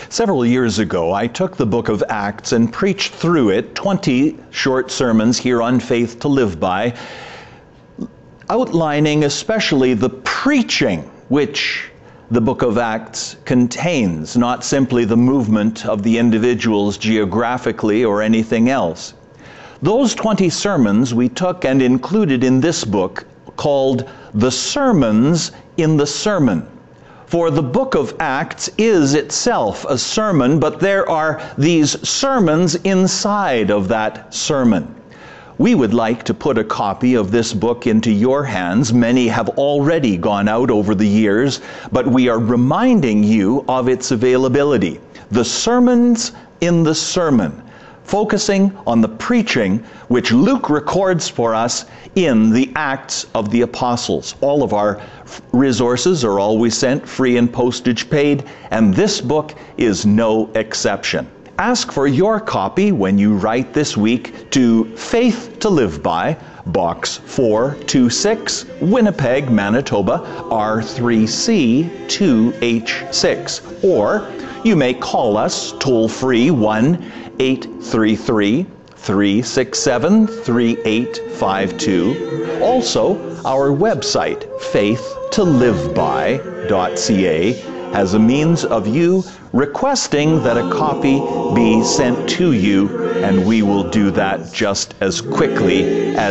Several years ago, I took the book of Acts and preached through it 20 short sermons here on Faith to Live By, outlining especially the preaching which the book of Acts contains, not simply the movement of the individuals geographically or anything else. Those 20 sermons we took and included in this book called The Sermons in the Sermon. For the book of Acts is itself a sermon, but there are these sermons inside of that sermon. We would like to put a copy of this book into your hands. Many have already gone out over the years, but we are reminding you of its availability. The Sermons in the Sermon, focusing on the preaching which Luke records for us in the Acts of the Apostles. All of our resources are always sent free and postage paid, and this book is no exception. Ask for your copy when you write this week to Faith to Live By, Box 426, Winnipeg, Manitoba, R3C 2H6. Or you may call us toll-free 1-833-367-3852. Also, our website, faithtoliveby.ca, has a means of you requesting that a copy be sent to you, and we will do that just as quickly as